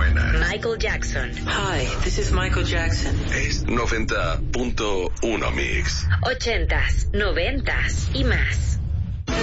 suena. Michael Jackson. Hi, this is Michael Jackson. Es 90.1 Mix. 80s, 90s y más.